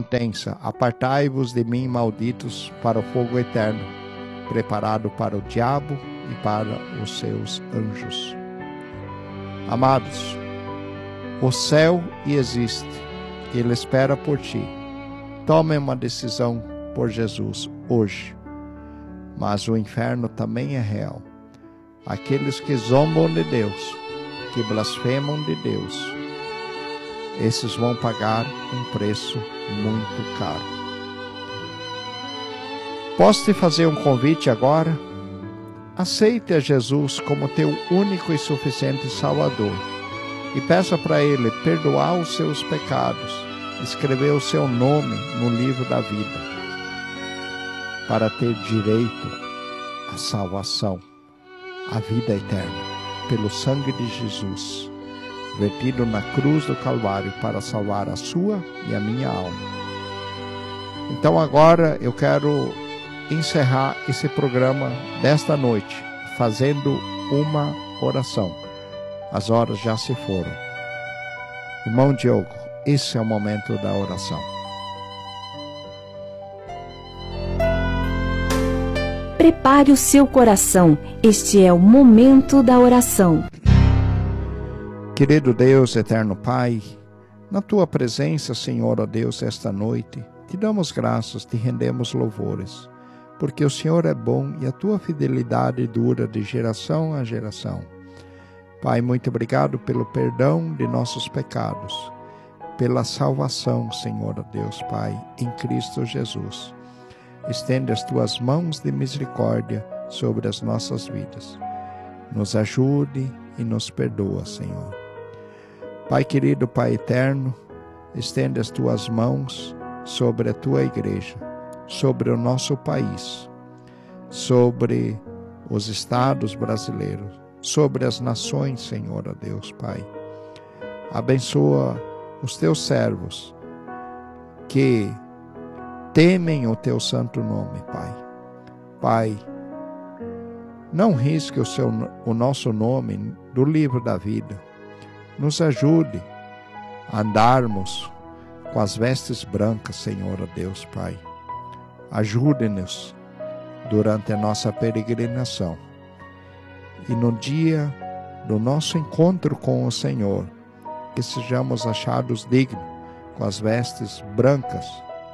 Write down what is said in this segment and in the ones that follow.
sentença: apartai-vos de mim, malditos, para o fogo eterno, preparado para o diabo e para os seus anjos. Amados, o céu existe, ele espera por ti. Tome uma decisão por Jesus hoje. Mas o inferno também é real. Aqueles que zombam de Deus, que blasfemam de Deus, esses vão pagar um preço muito caro. Posso te fazer um convite agora? Aceite a Jesus como teu único e suficiente Salvador e peça para Ele perdoar os seus pecados, escrever o seu nome no livro da vida, para ter direito à salvação, à vida eterna, pelo sangue de Jesus, vertido na cruz do Calvário para salvar a sua e a minha alma. Então agora eu quero encerrar esse programa desta noite, fazendo uma oração. As horas já se foram. Irmão Diogo, esse é o momento da oração. Prepare o seu coração, este é o momento da oração. Querido Deus, eterno Pai, na Tua presença, Senhor, ó Deus, esta noite, te damos graças, te rendemos louvores, porque o Senhor é bom e a Tua fidelidade dura de geração a geração. Pai, muito obrigado pelo perdão de nossos pecados, pela salvação, Senhor, ó Deus, Pai, em Cristo Jesus. Estende as Tuas mãos de misericórdia sobre as nossas vidas. Nos ajude e nos perdoa, Senhor. Pai querido, Pai eterno, estende as Tuas mãos sobre a Tua igreja, sobre o nosso país, sobre os estados brasileiros, sobre as nações, Senhor, ó Deus, Pai. Abençoa os Teus servos que temem o Teu santo nome, Pai. Pai, não risque o nosso nome do livro da vida. Nos ajude a andarmos com as vestes brancas, Senhor, ó Deus, Pai. Ajude-nos durante a nossa peregrinação. E no dia do nosso encontro com o Senhor, que sejamos achados dignos com as vestes brancas,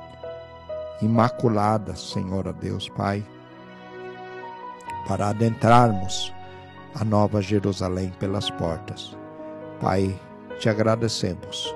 imaculadas, Senhor, ó Deus, Pai, para adentrarmos a Nova Jerusalém pelas portas. Pai, te agradecemos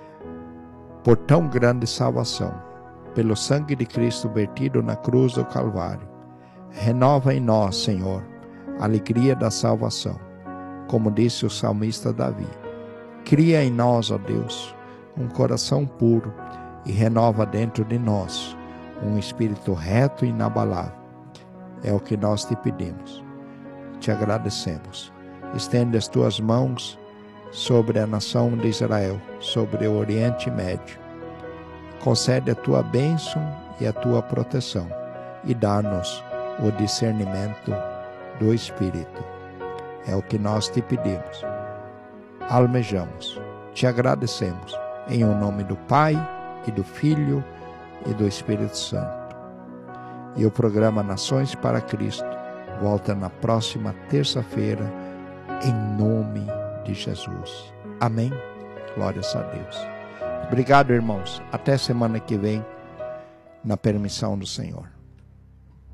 por tão grande salvação, pelo sangue de Cristo vertido na cruz do Calvário. Renova em nós, Senhor, a alegria da salvação, como disse o salmista Davi. Cria em nós, ó Deus, um coração puro e renova dentro de nós um espírito reto e inabalável. É o que nós te pedimos. Te agradecemos. Estende as Tuas mãos sobre a nação de Israel, sobre o Oriente Médio. Concede a Tua bênção e a Tua proteção e dá-nos o discernimento do Espírito. É o que nós te pedimos. Almejamos, te agradecemos, em o nome do Pai e do Filho e do Espírito Santo. E o programa Nações para Cristo volta na próxima terça-feira, em nome de Jesus. Amém? Glórias a Deus. Obrigado, irmãos. Até semana que vem, na permissão do Senhor.